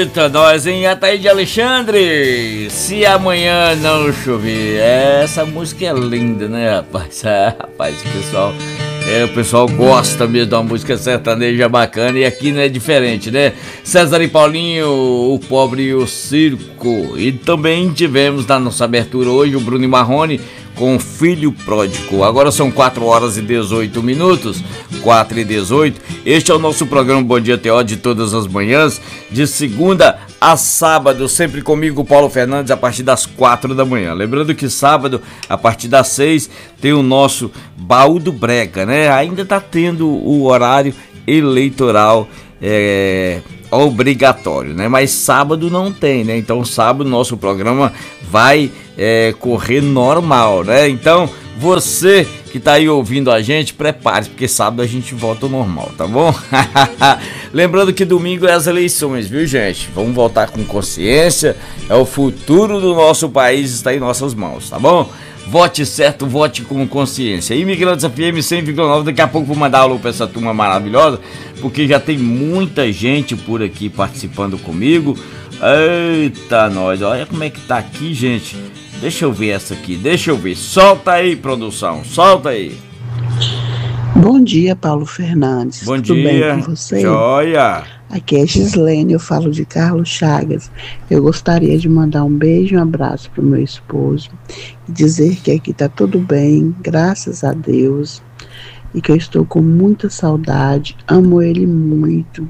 Eita, nós em Ataíde Alexandre, se amanhã não chover. Essa música é linda, né, rapaz? Rapaz, o pessoal gosta mesmo de uma música sertaneja bacana e aqui não é diferente, né? César e Paulinho, o Pobre e o Circo. E também tivemos na nossa abertura hoje o Bruno e Marrone com Filho Pródigo. Agora são 4h18, 4h18. Este é o nosso programa Bom Dia T.O. de todas as manhãs, de segunda a sábado, sempre comigo, Paulo Fernandes, a partir das 4 da manhã. Lembrando que sábado, a partir das 6, tem o nosso Baú do Brega, né? Ainda tá tendo o horário eleitoral obrigatório, né? Mas sábado não tem, né? Então sábado nosso programa vai correr normal, né? Então você que tá aí ouvindo a gente, prepare-se, porque sábado a gente volta ao normal, tá bom? Lembrando que domingo é as eleições, viu, gente? Vamos voltar com consciência, o futuro do nosso país está em nossas mãos, tá bom? Vote certo, vote com consciência. Imigrantes FM 100,9, daqui a pouco vou mandar alô pra essa turma maravilhosa, porque já tem muita gente por aqui participando comigo. Eita, nós, olha como é que tá aqui, gente. Deixa eu ver essa aqui, deixa eu ver. Solta aí, produção, solta aí. Bom dia, Paulo Fernandes. Bom Tudo dia, bem com você? Joia. Aqui é Gislene, eu falo de Carlos Chagas. Eu gostaria de mandar um beijo e um abraço para o meu esposo e dizer que aqui está tudo bem, graças a Deus, e que eu estou com muita saudade, amo ele muito.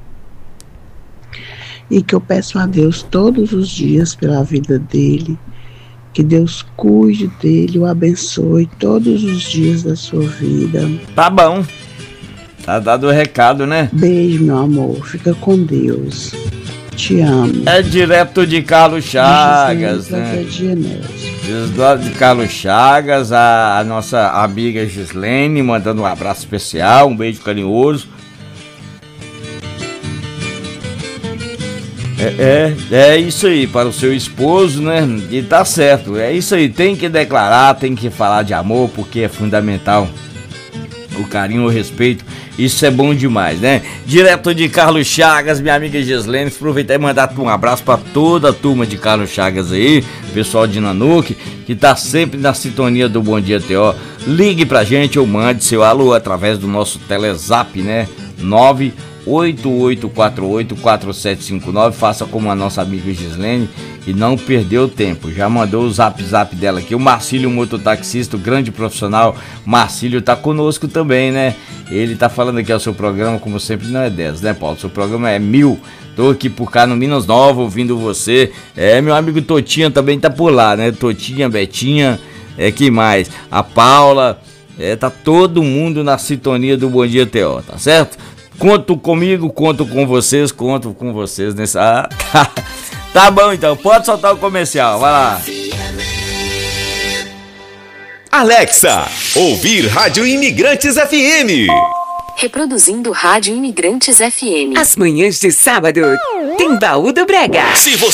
E que eu peço a Deus todos os dias pela vida dele, que Deus cuide dele, o abençoe todos os dias da sua vida. Tá bom. Tá dado o recado, né? Beijo, meu amor. Fica com Deus. Te amo. É direto de Carlos Chagas, né? De Carlos Chagas, a nossa amiga Gislene, mandando um abraço especial, um beijo carinhoso. É isso aí, para o seu esposo, né? E tá certo, é isso aí, tem que declarar, tem que falar de amor, porque é fundamental o carinho, o respeito, isso é bom demais, né? Direto de Carlos Chagas, minha amiga Gislene, aproveitar e mandar um abraço para toda a turma de Carlos Chagas aí, pessoal de Nanuque, que tá sempre na sintonia do Bom Dia T.O. Ligue pra gente ou mande seu alô através do nosso Telezap, né? 988484759. Faça como a nossa amiga Gislene e não perdeu tempo, já mandou o zap dela aqui. O Marcílio, mototaxista, o grande profissional Marcílio, tá conosco também, né? Ele tá falando aqui, o seu programa, como sempre, não é 10, né, Paulo? Seu programa é 1000. Tô aqui por cá no Minas Nova ouvindo você. Meu amigo Totinha também tá por lá, né? Totinha, Betinha, quem mais? A Paula, tá todo mundo na sintonia do Bom Dia T.O., tá certo? Conto comigo, conto com vocês nessa... Tá bom, então, pode soltar o comercial, vai lá. Alexa, ouvir Rádio Imigrantes FM. Reproduzindo Rádio Imigrantes FM. As manhãs de sábado tem Baú do Brega. Se você